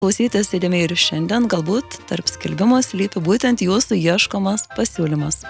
Klausytis įdėmiai ir šiandien, galbūt tarp skelbimo slypi būtent jūsų ieškomas pasiūlymas.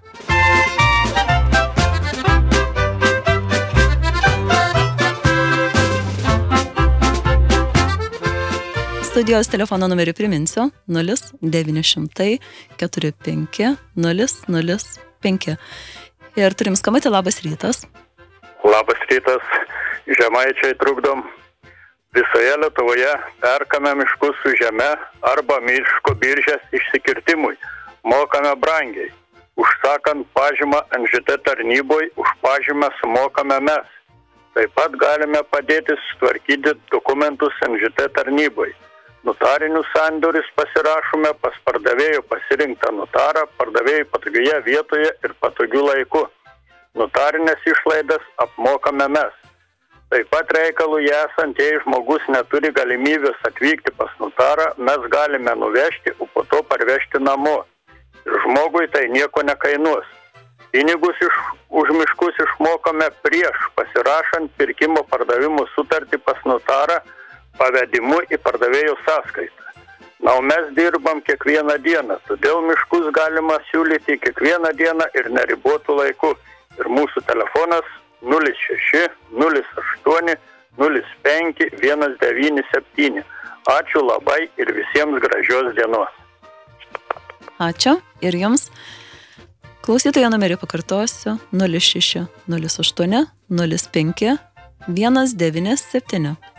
Studijos telefono numerį priminsiu 0900 45 005. Ir turim skambutį, labas rytas. Labas rytas, žemaičiai trukdom. Visoje Lietuvoje perkame miškus su žeme arba miško biržės išsikirtimui. Mokame brangiai. Užsakant pažymą NŽT tarnyboj, už pažymą sumokame mes. Taip pat galime padėti sutvarkyti dokumentus NŽT tarnyboj. Notarinius sandorius pasirašome pas pardavėjų pasirinktą notarą, pardavėjų patogioje vietoje ir patogiu laiku. Notarinės išlaidas apmokame mes. Taip pat reikalų esant, jei žmogus neturi galimybės atvykti pas notarą, mes galime nuvežti, o po to parvežti namo. Ir žmogui tai nieko nekainuos. Pinigus už miškus išmokame prieš pasirašant pirkimo pardavimo sutartį pas notarą, pavedimu į pardavėjo sąskaitą. Na, o mes dirbam kiekvieną dieną, todėl miškus galima siūlyti kiekvieną dieną ir neribotų laiku. Ir mūsų telefonas 06 08 05 197. Ačiū labai ir visiems gražios dienos. Ačiū ir jums. Klausytojo numerį pakartosiu 06 08 05 197.